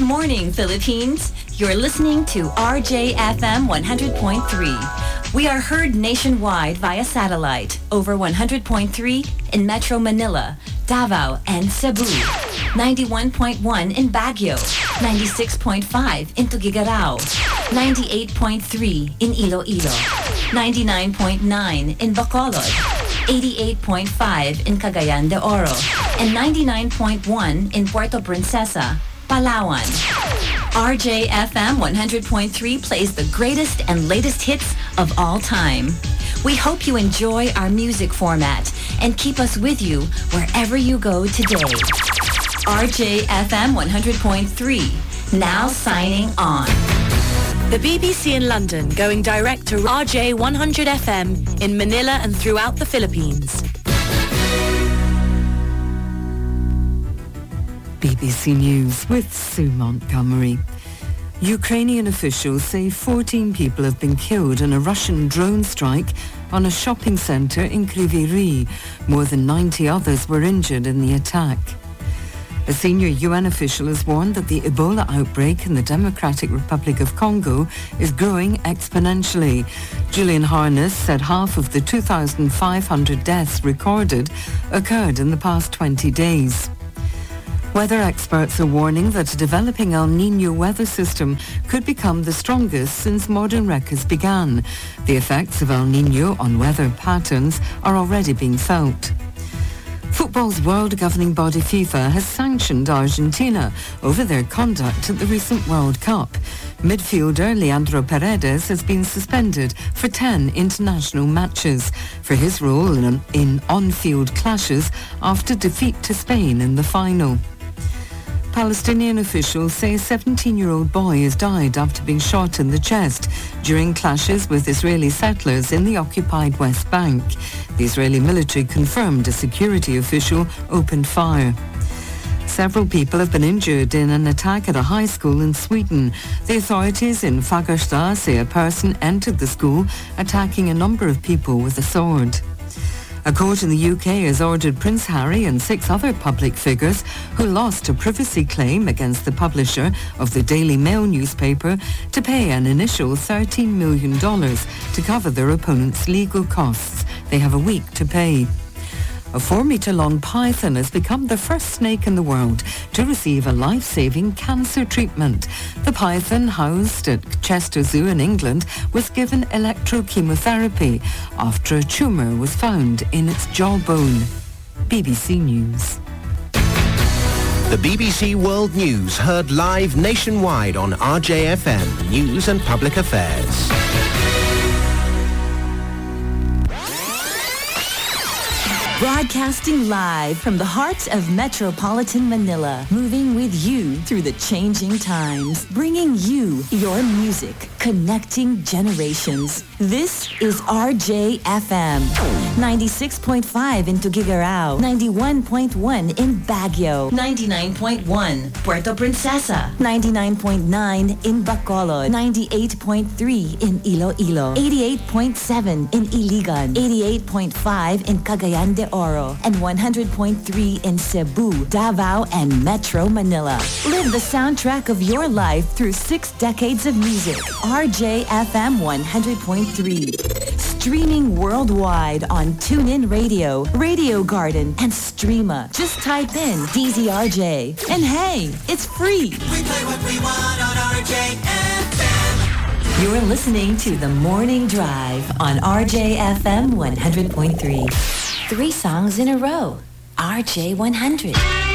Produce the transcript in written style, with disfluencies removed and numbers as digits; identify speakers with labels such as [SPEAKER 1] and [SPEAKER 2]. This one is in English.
[SPEAKER 1] morning, Philippines. You're listening to RJFM 100.3. We are heard nationwide via satellite over 100.3 in Metro Manila, Davao, and Cebu. 91.1 in Baguio, 96.5 in Tuguegarao, 98.3 in Iloilo, 99.9 in Bacolod, 88.5 in Cagayan de Oro, and 99.1 in Puerto Princesa, Palawan. RJFM 100.3 plays the greatest and latest hits of all time. We hope you enjoy our music format and keep us with you wherever you go today. RJFM 100.3, now signing on.
[SPEAKER 2] The BBC in London going direct to RJ 100 FM in Manila and throughout the Philippines.
[SPEAKER 3] BBC News with Sue Montgomery. Ukrainian officials say 14 people have been killed in a Russian drone strike on a shopping centre in Kryvyi Rih. More than 90 others were injured in the attack. A senior UN official has warned that the Ebola outbreak in the Democratic Republic of Congo is growing exponentially. Julian Harness said half of the 2,500 deaths recorded occurred in the past 20 days. Weather experts are warning that a developing El Niño weather system could become the strongest since modern records began. The effects of El Niño on weather patterns are already being felt. Football's world governing body FIFA has sanctioned Argentina over their conduct at the recent World Cup. Midfielder Leandro Paredes has been suspended for 10 international matches for his role in on-field clashes after defeat to Spain in the final. Palestinian officials say a 17-year-old boy has died after being shot in the chest during clashes with Israeli settlers in the occupied West Bank. The Israeli military confirmed a security official opened fire. Several people have been injured in an attack at a high school in Sweden. The authorities in Fagersta say a person entered the school attacking a number of people with a sword. A court in the UK has ordered Prince Harry and 6 other public figures who lost a privacy claim against the publisher of the Daily Mail newspaper to pay an initial $13 million to cover their opponents' legal costs. They have a week to pay. A 4-metre-long python has become the first snake in the world to receive a life-saving cancer treatment. The python, housed at Chester Zoo in England, was given electrochemotherapy after a tumour was found in its jawbone. BBC News.
[SPEAKER 4] The BBC World News heard live nationwide on RJFM News and Public Affairs.
[SPEAKER 1] Broadcasting live from the heart of metropolitan Manila, moving with you through the changing times, bringing you your music, connecting generations. This is RJFM, 96.5 in Tuguegarao, 91.1 in Baguio, 99.1 Puerto Princesa, 99.9 in Bacolod, 98.3 in Iloilo, 88.7 in Iligan, 88.5 in Cagayan de Oro, and 100.3 in Cebu, Davao, and Metro Manila. Live the soundtrack of your life through 6 decades of music. RJFM 100.3. Streaming worldwide on TuneIn Radio, Radio Garden, and Streema. Just type in DZRJ. And hey, it's free.
[SPEAKER 5] We play what we want on RJFM.
[SPEAKER 1] You're listening to The Morning Drive on RJFM 100.3. 3 songs in a row. RJ 100.